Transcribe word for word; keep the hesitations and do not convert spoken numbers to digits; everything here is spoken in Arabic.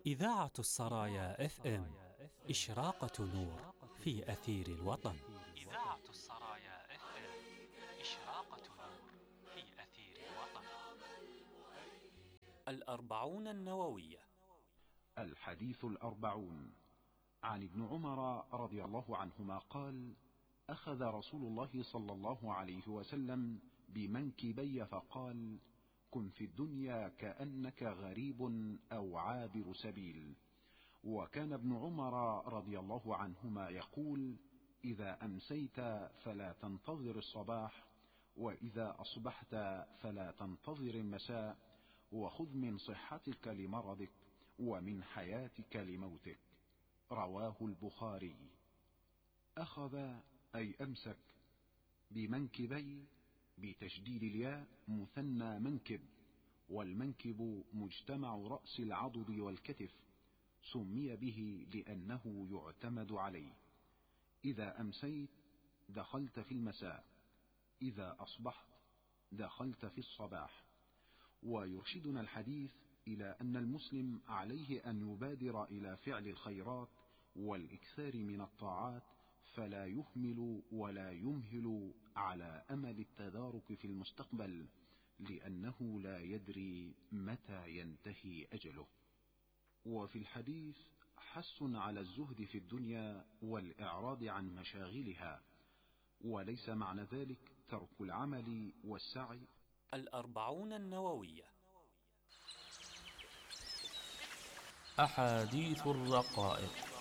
إذاعة السرايا اف ام، إشراقة نور في أثير الوطن. إذاعة السرايا اف ام، إشراقة نور في أثير الوطن. الأربعون النووية. الحديث الأربعون. عن ابن عمر رضي الله عنهما قال: أخذ رسول الله صلى الله عليه وسلم بمنكبي فقال: كن في الدنيا كأنك غريب أو عابر سبيل. وكان ابن عمر رضي الله عنهما يقول: إذا أمسيت فلا تنتظر الصباح، وإذا أصبحت فلا تنتظر المساء، وخذ من صحتك لمرضك ومن حياتك لموتك. رواه البخاري. أخذ أي أمسك، بمنكبي بتشديد الياء مثنى منكب، والمنكب مجتمع رأس العضد والكتف، سمي به لأنه يعتمد عليه. إذا أمسيت دخلت في المساء، إذا أصبحت دخلت في الصباح. ويرشدنا الحديث إلى أن المسلم عليه أن يبادر إلى فعل الخيرات والإكثار من الطاعات، فلا يهمل ولا يمهل على أمل التدارك في المستقبل، لأنه لا يدري متى ينتهي أجله. وفي الحديث حث على الزهد في الدنيا والإعراض عن مشاغلها، وليس معنى ذلك ترك العمل والسعي. الأربعون النووية. أحاديث الرقائق.